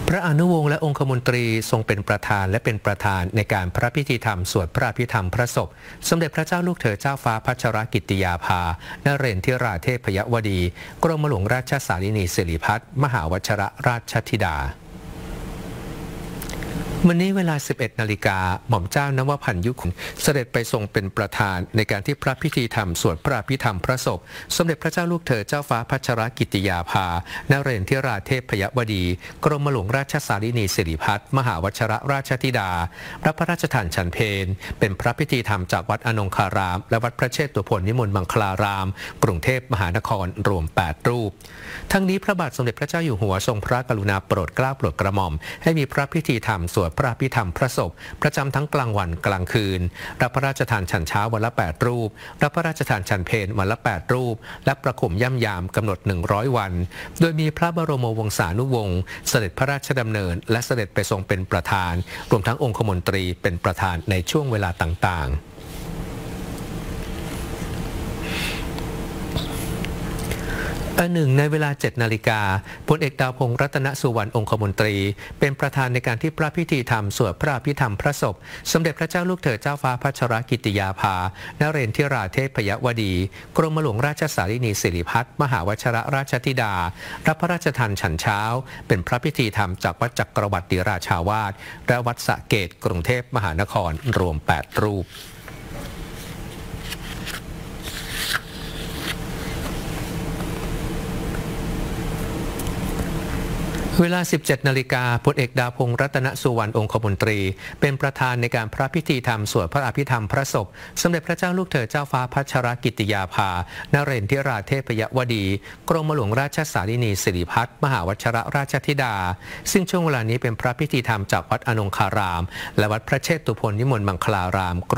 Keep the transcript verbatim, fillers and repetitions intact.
พระอนุวงศ์และองคมนตรีทรงเป็นประธานและเป็นประธานในการพระพิธีธรรมสวดพระอภิธรรมพระศพสมเด็จพระเจ้าลูกเธอเจ้าฟ้าพัชรกิติยาภานเรนทิราเทพยวดี กรมหลวงราชสารินีสิริพัฒน์มหาวชิรราชธิดาวันนี้เวลา สิบเอ็ด นาฬิกาหม่อมเจ้านวพันธ์ยุคลเสด็จไปทรงเป็นประธานในการที่พระพิธีธรรมสวดพระอภิธรรมพระศพสมเด็จพระเจ้าลูกเธอเจ้าฟ้าพัชรกิติยาภานเรนทิราเทพยวดี กรมหลวงราชสารินีสิริพัฒน์มหาวชิรราชธิดารับพระราชทานฉันเพลเป็นพระพิธีธรรมจากวัดอนงคารามและวัดพระเชตุพนนิมนต์มังคลารามกรุงเทพมหานครรวมแปดรูปทั้งนี้พระบาทสมเด็จพระเจ้าอยู่หัวทรงพระกรุณาโปรดเกล้าโปรดกระหม่อมให้มีพระพิธีธรรมสวดพระอภิธรรมพระศพประจำทั้งกลางวันกลางคืนรับพระราชทานฉันเช้าวันละแปดรูปรับพระราชทานฉันเพลวันละแปดรูปและประคุมย่ำยามกำหนดหนึ่งร้อยวันโดยมีพระบรมวงศานุวงศ์เสด็จพระราชดำเนินและเสด็จไปทรงเป็นประธานรวมทั้งองคมนตรีเป็นประธานในช่วงเวลาต่างๆอันหนึ่งในเวลา เจ็ด นาฬิกาพลเอกดาวพงษ์รัตนสุวรรณองคมนตรีเป็นประธานในการที่พระพิธีธรรมสวดพระอภิธรรมพระศพสมเด็จพระเจ้าลูกเธอเจ้าฟ้าพัชรกิติยาภานเรนทิราเทพยวดี กรมหลวงราชสารินีสิริพัฒน์มหาวชิรราชธิดารับพระราชทานฉันเช้าเป็นพระพิธีธรรมจากวัดจักรวรรดิราชาวาสและวัดสระเกตกรุงเทพมหานครรวมแปดรูปเวลา สิบเจ็ด นาฬิกาพลเอกดาวพงษ์รัตนสุวรรณองคมนตรีเป็นประธานในการพระพิธีธรรมสวดพระอภิธรรมพระศพสมเด็จพระเจ้าลูกเธอเจ้าฟ้าพัชรกิติยาภานเรนทิราเทพยวดี กรมหลวงราชสารินีสิริพัฒน์มหาวชิรราชธิดาซึ่งช่วงเวลานี้เป็นพระพิธีธรรมจากวัดอนงคารามและวัดพระเชตุพนนิมนต์มังคลาราม